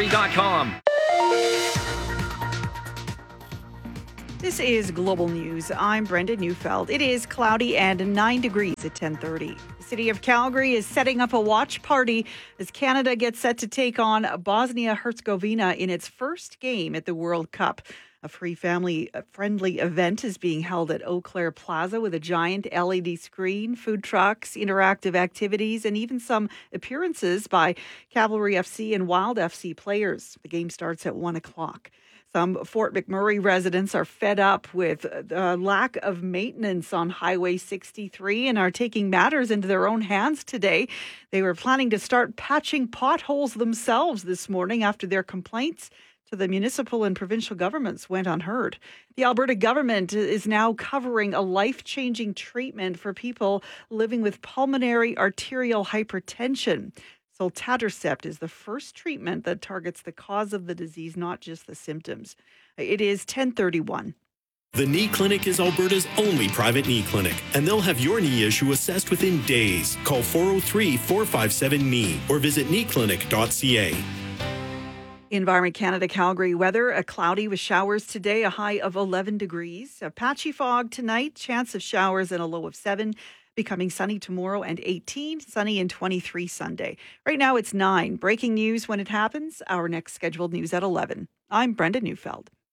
calgary.com. This is Global News. I'm Brenda Neufeld. It is cloudy and 9 degrees at 10:30. The city of Calgary is setting up a watch party as Canada gets set to take on Bosnia-Herzegovina in its first game at the World Cup. A free family-friendly event is being held at Eau Claire Plaza with a giant LED screen, food trucks, interactive activities, and even some appearances by Cavalry FC and Wild FC players. The game starts at 1 o'clock. Some Fort McMurray residents are fed up with the lack of maintenance on Highway 63 and are taking matters into their own hands today. They were planning to start patching potholes themselves this morning after their complaints to the municipal and provincial governments went unheard. The Alberta government is now covering a life-changing treatment for people living with pulmonary arterial hypertension. Sotatercept is the first treatment that targets the cause of the disease, not just the symptoms. It is 10:31. The Knee Clinic is Alberta's only private knee clinic, and they'll have your knee issue assessed within days. Call 403-457-KNEE or visit kneeclinic.ca. Environment Canada Calgary weather, cloudy with showers today, a high of 11 degrees. A patchy fog tonight, chance of showers and a low of 7. Becoming sunny tomorrow and 18, sunny and 23 Sunday. Right now it's 9. Breaking news when it happens. Our next scheduled news at 11. I'm Brenda Neufeld.